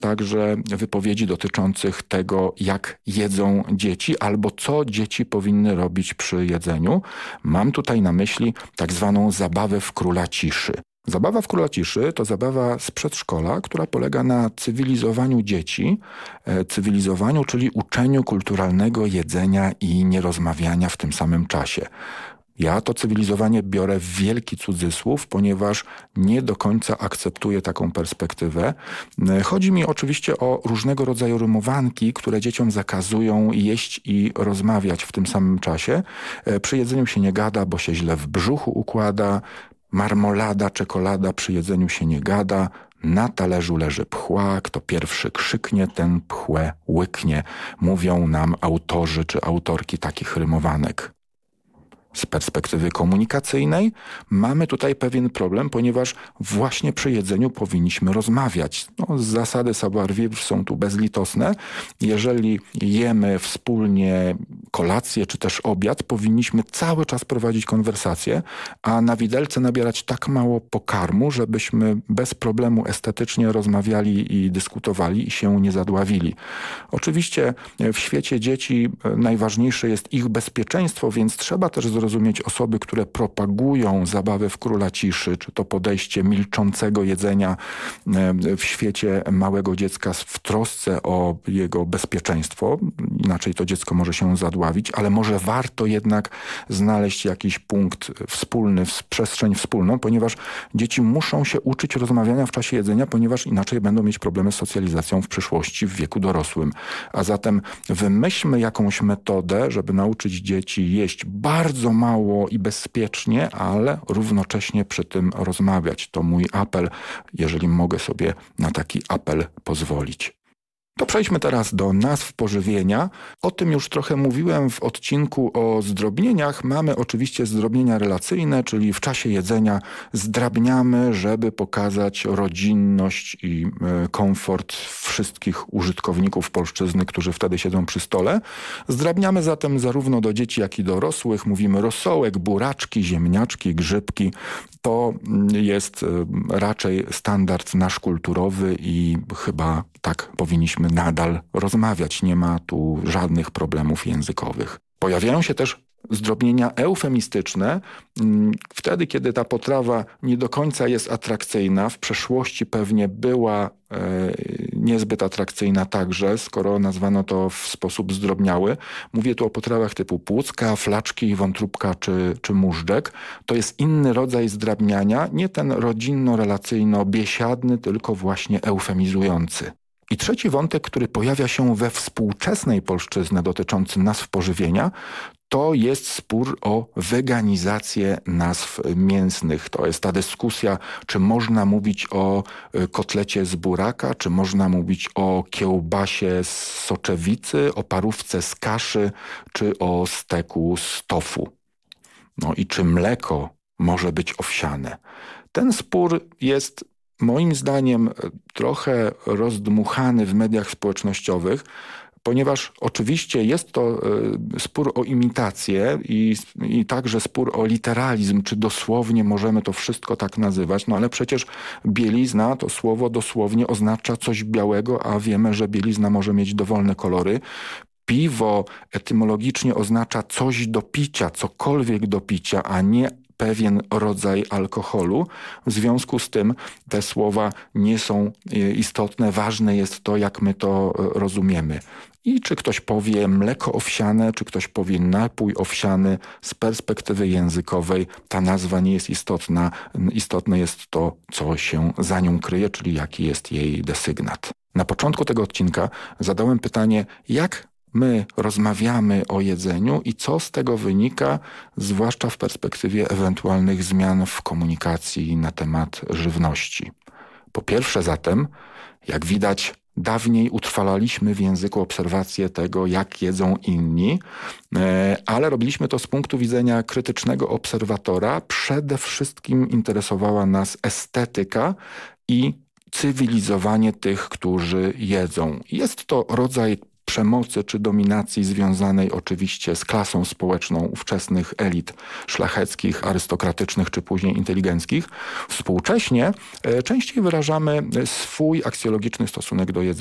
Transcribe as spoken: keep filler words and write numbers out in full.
także wypowiedzi dotyczących tego, jak jedzą dzieci albo co dzieci powinny robić przy jedzeniu. Mam tutaj na myśli tak zwaną zabawę w króla ciszy. Zabawa w króla ciszy to zabawa z przedszkola, która polega na cywilizowaniu dzieci, cywilizowaniu, czyli uczeniu kulturalnego jedzenia i nierozmawiania w tym samym czasie. Ja to cywilizowanie biorę w wielki cudzysłów, ponieważ nie do końca akceptuję taką perspektywę. Chodzi mi oczywiście o różnego rodzaju rymowanki, które dzieciom zakazują jeść i rozmawiać w tym samym czasie. Przy jedzeniu się nie gada, bo się źle w brzuchu układa. Marmolada, czekolada, przy jedzeniu się nie gada. Na talerzu leży pchła, kto pierwszy krzyknie, ten pchłę łyknie. Mówią nam autorzy czy autorki takich rymowanek. Z perspektywy komunikacyjnej mamy tutaj pewien problem, ponieważ właśnie przy jedzeniu powinniśmy rozmawiać. No, zasady savoir-vivre są tu bezlitosne. Jeżeli jemy wspólnie kolację czy też obiad, powinniśmy cały czas prowadzić konwersację, a na widelce nabierać tak mało pokarmu, żebyśmy bez problemu estetycznie rozmawiali i dyskutowali i się nie zadławili. Oczywiście w świecie dzieci najważniejsze jest ich bezpieczeństwo, więc trzeba też zrozumieć osoby, które propagują zabawę w króla ciszy, czy to podejście milczącego jedzenia w świecie małego dziecka w trosce o jego bezpieczeństwo. Inaczej to dziecko może się zadławić, ale może warto jednak znaleźć jakiś punkt wspólny, przestrzeń wspólną, ponieważ dzieci muszą się uczyć rozmawiania w czasie jedzenia, ponieważ inaczej będą mieć problemy z socjalizacją w przyszłości w wieku dorosłym. A zatem wymyślmy jakąś metodę, żeby nauczyć dzieci jeść bardzo mało i bezpiecznie, ale równocześnie przy tym rozmawiać. To mój apel, jeżeli mogę sobie na taki apel pozwolić. To przejdźmy teraz do nazw pożywienia. O tym już trochę mówiłem w odcinku o zdrobnieniach. Mamy oczywiście zdrobnienia relacyjne, czyli w czasie jedzenia zdrabniamy, żeby pokazać rodzinność i komfort wszystkich użytkowników polszczyzny, którzy wtedy siedzą przy stole. Zdrabniamy zatem zarówno do dzieci, jak i dorosłych. Mówimy rosołek, buraczki, ziemniaczki, grzybki. To jest raczej standard nasz kulturowy i chyba tak powinniśmy nadal rozmawiać. Nie ma tu żadnych problemów językowych. Pojawiają się też zdrobnienia eufemistyczne. Wtedy, kiedy ta potrawa nie do końca jest atrakcyjna, w przeszłości pewnie była e, niezbyt atrakcyjna także, skoro nazwano to w sposób zdrobniały. Mówię tu o potrawach typu płucka, flaczki, wątróbka czy, czy móżdżek. To jest inny rodzaj zdrabniania, nie ten rodzinno-relacyjno-biesiadny, tylko właśnie eufemizujący. I trzeci wątek, który pojawia się we współczesnej polszczyźnie dotyczący nazw pożywienia, to jest spór o weganizację nazw mięsnych. To jest ta dyskusja, czy można mówić o kotlecie z buraka, czy można mówić o kiełbasie z soczewicy, o parówce z kaszy, czy o steku z tofu. No i czy mleko może być owsiane? Ten spór jest moim zdaniem trochę rozdmuchany w mediach społecznościowych, ponieważ oczywiście jest to spór o imitację i, i także spór o literalizm, czy dosłownie możemy to wszystko tak nazywać, no ale przecież bielizna, to słowo dosłownie oznacza coś białego, a wiemy, że bielizna może mieć dowolne kolory. Piwo etymologicznie oznacza coś do picia, cokolwiek do picia, a nie pewien rodzaj alkoholu. W związku z tym te słowa nie są istotne. Ważne jest to, jak my to rozumiemy. I czy ktoś powie mleko owsiane, czy ktoś powie napój owsiany, z perspektywy językowej ta nazwa nie jest istotna. Istotne jest to, co się za nią kryje, czyli jaki jest jej desygnat. Na początku tego odcinka zadałem pytanie, jak my rozmawiamy o jedzeniu i co z tego wynika, zwłaszcza w perspektywie ewentualnych zmian w komunikacji na temat żywności. Po pierwsze zatem, jak widać, dawniej utrwalaliśmy w języku obserwację tego, jak jedzą inni, ale robiliśmy to z punktu widzenia krytycznego obserwatora. Przede wszystkim interesowała nas estetyka i cywilizowanie tych, którzy jedzą. Jest to rodzaj przemocy czy dominacji związanej oczywiście z klasą społeczną ówczesnych elit szlacheckich, arystokratycznych czy później inteligenckich, współcześnie częściej wyrażamy swój aksjologiczny stosunek do jedzenia.